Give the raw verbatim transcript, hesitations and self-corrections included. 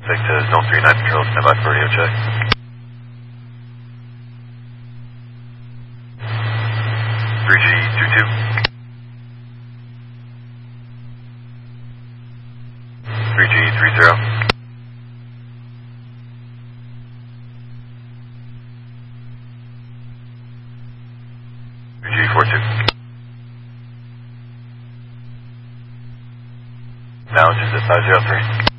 Take to Zone three nine Patrol, stand by for radio check. three G two two. three G three zero. three G four two. Now just at five zero three.